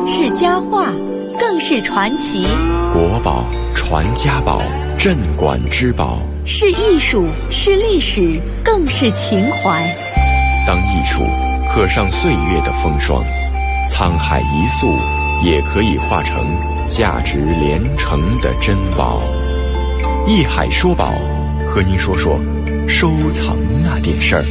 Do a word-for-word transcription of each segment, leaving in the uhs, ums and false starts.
是佳话，更是传奇。 国宝、传家宝、镇馆之宝， 是艺术，是历史，更是情怀。 当艺术刻上岁月的风霜，沧海一粟也可以化成价值连城的珍宝。艺海说宝，和您说说收藏那点事儿。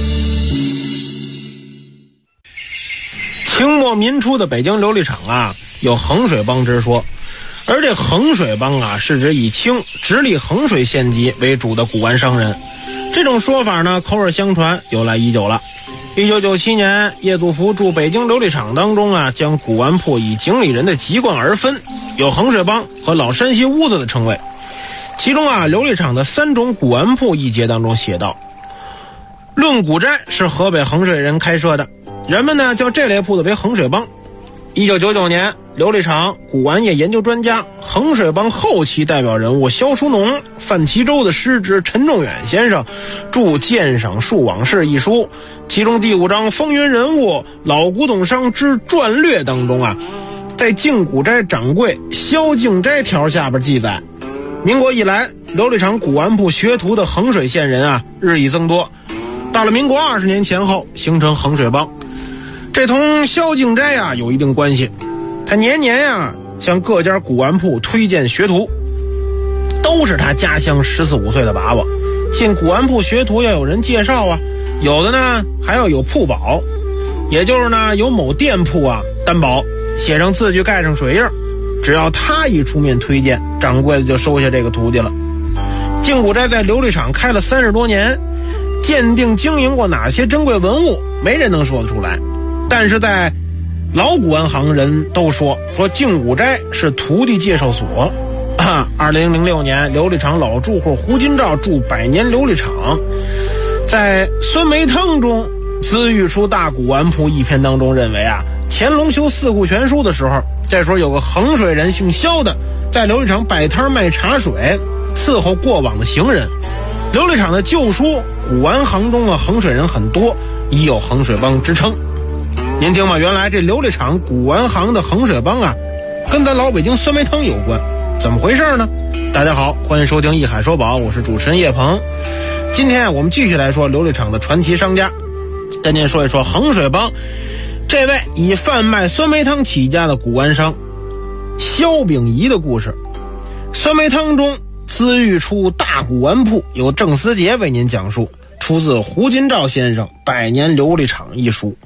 清末民初的北京琉璃厂啊，有衡水帮之说，而这衡水帮啊，是指以清直隶衡水县级为主的古玩商人。这种说法呢，口耳相传，由来已久了。一九九七年，叶祖福驻北京琉璃厂当中啊，将古玩铺以经理人的籍贯而分，有衡水帮和老山西屋子的称谓。其中啊，琉璃厂的三种古玩铺一节当中写道：论古斋是河北衡水人开设的，人们呢叫这类铺子为衡水帮。一九九九年，琉璃厂古玩业研究专家、衡水帮后期代表人物萧书农、范其洲的师侄陈仲远先生著《鉴赏述往事》一书，其中第五章风云人物老古董商之传略当中啊，在晋古斋掌柜萧敬斋条下边记载，民国以来，琉璃厂古玩铺学徒的衡水县人啊日益增多，到了民国二十年前后形成衡水帮。这同萧敬斋啊有一定关系，他年年呀向各家古玩铺推荐学徒，都是他家乡十四五岁的娃娃。进古玩铺学徒要有人介绍啊，有的呢还要有铺保，也就是呢有某店铺啊担保，写上字据，盖上水印，只要他一出面推荐，掌柜的就收下这个徒弟了。晋古斋在琉璃厂开了三十多年，鉴定经营过哪些珍贵文物，没人能说得出来。但是在老古玩行人都说说晋古斋是徒弟介绍所。二零零六年，琉璃厂老住户胡金照住百年琉璃厂，在孙梅汤中滋育出大古玩铺一篇当中认为啊，乾隆修四库全书的时候，这时候有个衡水人姓萧的在琉璃厂摆摊卖茶水，伺候过往的行人。琉璃厂的旧书古玩行中啊，衡水人很多，已有衡水帮之称。您听吧，原来这琉璃厂古玩行的衡水帮啊，跟咱老北京酸梅汤有关，怎么回事呢？大家好，欢迎收听《艺海说宝》，我是主持人叶鹏。今天我们继续来说琉璃厂的传奇商家，跟您说一说衡水帮这位以贩卖酸梅汤起家的古玩商萧秉仪的故事。酸梅汤中滋育出大古玩铺，由郑思杰为您讲述，出自胡金照先生《百年琉璃厂》一书。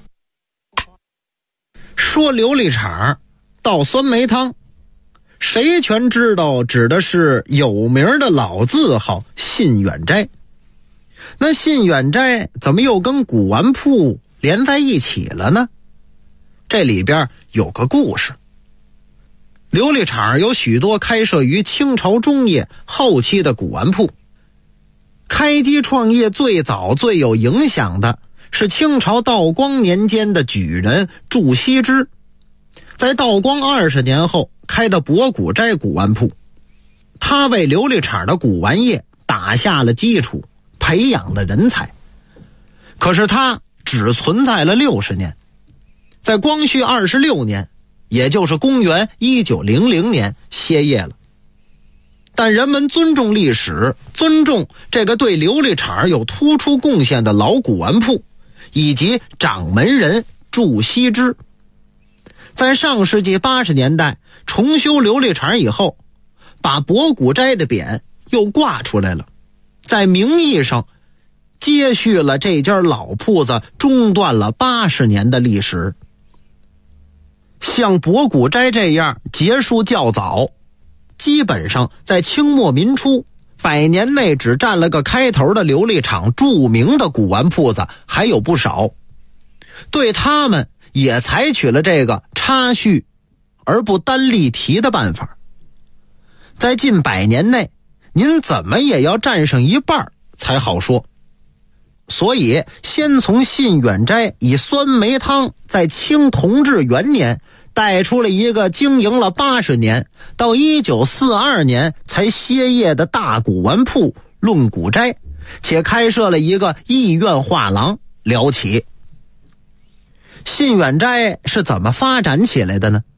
说琉璃厂到酸梅汤，谁全知道指的是有名的老字号信远斋。那信远斋怎么又跟古玩铺连在一起了呢？这里边有个故事。琉璃厂有许多开设于清朝中叶后期的古玩铺，开基创业最早最有影响的是清朝道光年间的举人祝锡之，在道光二十年后开的博古斋古玩铺，他为琉璃厂的古玩业打下了基础，培养了人才。可是他只存在了六十年，在光绪二十六年，也就是公元一九零零年歇业了。但人们尊重历史，尊重这个对琉璃厂有突出贡献的老古玩铺以及掌门人祝锡之。在上世纪八十年代重修琉璃厂以后，把博古斋的匾又挂出来了，在名义上接续了这家老铺子中断了八十年的历史。像博古斋这样结束较早，基本上在清末民初百年内只占了个开头的琉璃厂著名的古玩铺子还有不少，对他们也采取了这个插叙而不单立题的办法。在近百年内，您怎么也要占上一半才好说。所以先从信远斋以酸梅汤在清同治元年带出了一个经营了八十年，到一九四二年才歇业的大古玩铺论古斋，且开设了一个艺苑画廊聊起。信远斋是怎么发展起来的呢？